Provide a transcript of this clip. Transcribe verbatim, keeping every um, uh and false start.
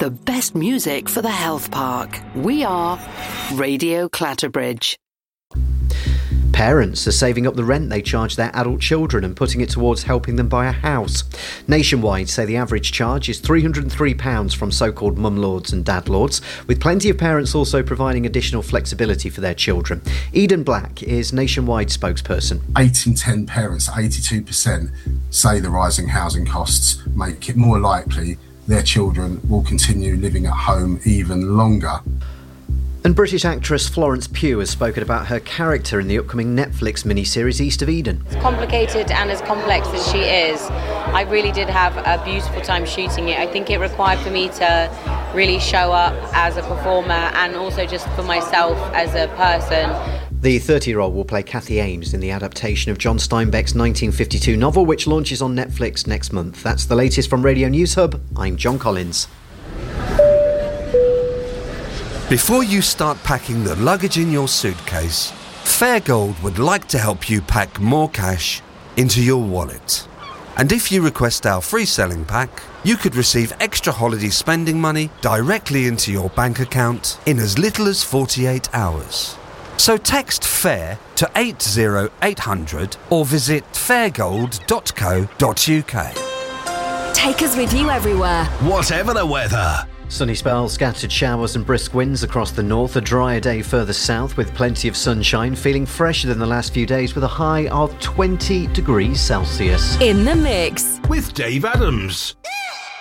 the best music for the health park. We are Radio Clatterbridge. Parents are saving up the rent they charge their adult children and putting it towards helping them buy a house. Nationwide say the average charge is three hundred and three pounds from so-called mum lords and dad lords, with plenty of parents also providing additional flexibility for their children. Eden Black is Nationwide spokesperson. eight in ten parents, eighty-two percent, say the rising housing costs make it more likely their children will continue living at home even longer. And British actress Florence Pugh has spoken about her character in the upcoming Netflix miniseries East of Eden. As complicated and as complex as she is, I really did have a beautiful time shooting it. I think it required for me to really show up as a performer and also just for myself as a person. The thirty-year-old will play Kathy Ames in the adaptation of John Steinbeck's nineteen fifty-two novel, which launches on Netflix next month. That's the latest from Radio News Hub. I'm John Collins. Before you start packing the luggage in your suitcase, Fairgold would like to help you pack more cash into your wallet. And if you request our free selling pack, you could receive extra holiday spending money directly into your bank account in as little as forty-eight hours. So text FAIR to eight zero eight hundred or visit fairgold dot co dot uk. Take us with you everywhere, whatever the weather. Sunny spells, scattered showers and brisk winds across the north. A drier day further south with plenty of sunshine. Feeling fresher than the last few days with a high of twenty degrees Celsius. In the mix with Dave Adams.